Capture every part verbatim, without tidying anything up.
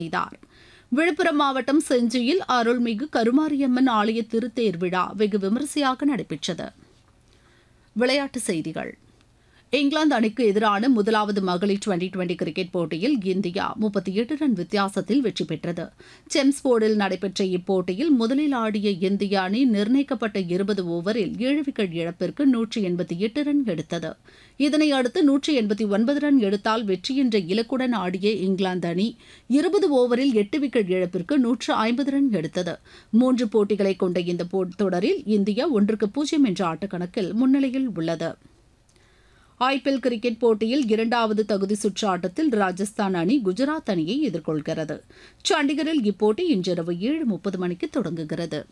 செய்தார். விழுப்புரம் மாவட்டம் செஞ்சியில் அருள்மிகு கருமாரியம்மன் ஆலய திருத்தேர் விழா வெகு விமரிசையாக நடைபெற்றது. விளையாட்டுச் செய்திகள். இங்கிலாந்து அணிக்கு எதிரான முதலாவது மகளிர் டுவெண்டி டுவெண்டி கிரிக்கெட் போட்டியில் இந்தியா முப்பத்தி எட்டு ரன் வித்தியாசத்தில் வெற்றி பெற்றது. செம்ஸ்போர்டில் நடைபெற்ற இப்போட்டியில் முதலில் ஆடிய இந்திய அணி நிர்ணயிக்கப்பட்ட இருபது ஓவரில் ஏழு விக்கெட் இழப்பிற்கு நூற்றி எண்பத்தி எட்டு ரன் எடுத்தது. இதனையடுத்து நூற்றி எண்பத்தி ஒன்பது ரன் எடுத்தால் வெற்றி என்ற இலக்குடன் ஆடிய இங்கிலாந்து அணி இருபது ஓவரில் எட்டு விக்கெட் இழப்பிற்கு நூற்று ஐம்பது ரன் எடுத்தது. மூன்று போட்டிகளை கொண்ட இந்த தொடரில் இந்தியா ஒன்றுக்கு பூஜ்ஜியம் என்ற ஆட்டக்கணக்கில் முன்னிலையில் உள்ளது. ஐபிஎல் கிரிக்கெட் போட்டியில் இரண்டாவது தகுதி சுற்று ஆட்டத்தில் ராஜஸ்தான் அணி குஜராத் அணியை எதிர்கொள்கிறது. சண்டிகரில் இப்போட்டி இன்றிரவு ஏழு முப்பது மணிக்கு தொடங்குகிறது.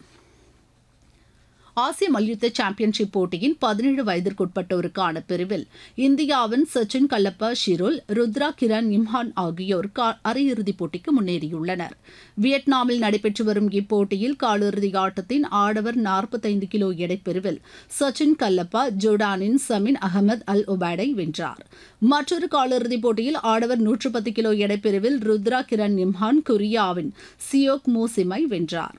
ஆசிய மல்யுத்த சாம்பியன்ஷிப் போட்டியின் பதினேழு வயதிற்குட்பட்டோருக்கான பிரிவில் இந்தியாவின் சச்சின் கல்லப்பா ஷிரோல், ருத்ரா கிரண் இம்ஹான் ஆகியோர் அரையிறுதிப் போட்டிக்கு முன்னேறியுள்ளனர். வியட்நாமில் நடைபெற்று வரும் இப்போட்டியில் காலிறுதி ஆட்டத்தின் ஆடவர் நாற்பத்தைந்து கிலோ எடைப்பிரிவில் சச்சின் கல்லப்பா ஜோர்டானின் சமின் அகமது அல் ஒபேடை வென்றார். மற்றொரு காலிறுதிப் போட்டியில் ஆடவர் நூற்று பத்து கிலோ எடைப்பிரிவில் ருத்ரா கிரண் இம்ஹான் கொரியாவின் சியோக் மோ சிமை வென்றார்.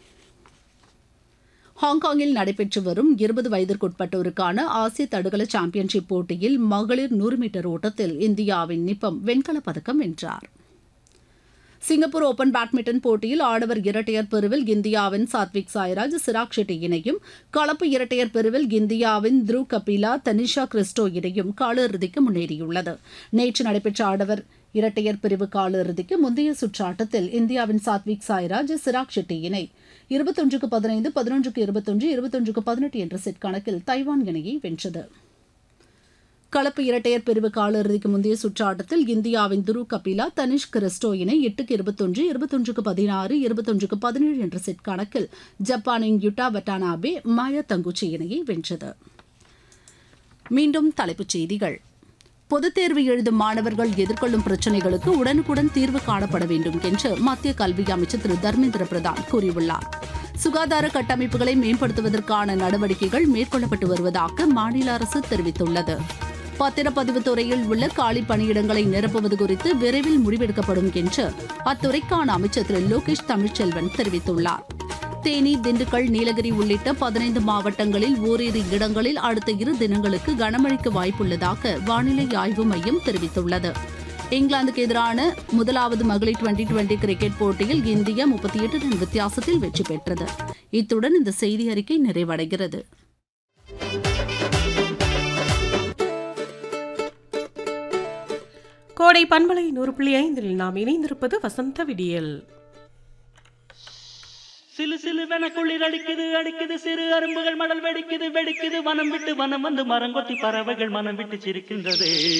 ஹாங்காங்கில் நடைபெற்று வரும் இருபது வயதிற்குட்பட்டோருக்கான ஆசிய தடகள சாம்பியன்ஷிப் போட்டியில் மகளிர் நூறு மீட்டர் ஓட்டத்தில் இந்தியாவின் நிப்பம் வெண்கலப் பதக்கம் வென்றார். சிங்கப்பூர் ஓபன் பேட்மிண்டன் போட்டியில் ஆடவர் இரட்டையர் பிரிவில் இந்தியாவின் சாத்விக் சாய்ராஜ் சிராக் ஷெட்டி இணையும், கலப்பு இரட்டையர் பிரிவில் இந்தியாவின் த்ருவ் கபிலா தனிஷா கிறிஸ்டோ இணையும் காலிறுதிக்கு முன்னேறியுள்ளது. நேற்று நடைபெற்ற ஆடவர் இரட்டையர் பிரிவு காலிறுதிக்கு முந்தைய சுற்று ஆட்டத்தில் இந்தியாவின் சாத்விக் சாய்ராஜ் சிராக் ஷெட்டி இணை இருபத்தொன்றுக்கு பதினைந்து, பதினொன்றுக்கு இருபத்தொன்று, இருபத்தொன்றுக்கு பதினெட்டு என்ற செட் கணக்கில் தைவான் இணையை வென்றது. கலப்பு இரட்டையர் பிரிவு காலிறுதிக்கு முந்தைய சுற்று ஆட்டத்தில் இந்தியாவின் துருவ் கபிலா தனிஷ் கிறிஸ்டோ இணை எட்டுக்கு இருபத்தொன்று, இருபத்தொன்றுக்கு பதினாறு, இருபத்தொன்றுக்கு பதினேழு என்ற செட் கணக்கில் ஜப்பானின் யுட்டா வட்டானாபே மாயா தங்குச்சி இணையை வென்றது. மீண்டும் தலைப்புச் செய்திகள். பொதுத் தேர்வு எழுதும் மாணவர்கள் எதிர்கொள்ளும் பிரச்சினைகளுக்கு உடனுக்குடன் தீர்வு காணப்பட வேண்டும் என்று மத்திய கல்வி அமைச்சர் திரு தர்மேந்திர பிரதான் கூறியுள்ளார். சுகாதார கட்டமைப்புகளை மேம்படுத்துவதற்கான நடவடிக்கைகள் மேற்கொள்ளப்பட்டு வருவதாக மாநில அரசு தெரிவித்துள்ளது. பத்திரப்பதிவு துறையில் உள்ள காலி பணியிடங்களை நிரப்புவது குறித்து விரைவில் முடிவெடுக்கப்படும் என்று அத்துறைக்கான அமைச்சர் திரு லோகேஷ் தமிழ்ச்செல்வன் தெரிவித்துள்ளார். தேனி, திண்டுக்கல், நீலகிரி உள்ளிட்ட பதினைந்து மாவட்டங்களில் ஓரிரு இடங்களில் அடுத்த இரு தினங்களுக்கு கனமழைக்கு வாய்ப்புள்ளதாக வானிலை ஆய்வு மையம் தெரிவித்துள்ளது. இங்கிலாந்துக்கு எதிரான முதலாவது மகளிர் டுவெண்டி டுவெண்டி கிரிக்கெட் போட்டியில் இந்தியா முப்பத்தி எட்டு ரன் வித்தியாசத்தில் வெற்றி பெற்றது. இத்துடன் இந்த செய்தி அறிக்கை நிறைவடைகிறது. கோடை பண்பலை நூறு புள்ளி ஐந்தில் நாம் இணைந்திருப்பது வசந்த விடியல். சிலு சிலுவென குளிர் அடிக்குது அடிக்குது, சிறு அரும்புகள் மடல் வெடிக்குது வெடிக்குது, வனம் விட்டு வனம் வந்து மரங்கொத்தி பறவைகள் மனம் விட்டு சிரிக்கின்றது.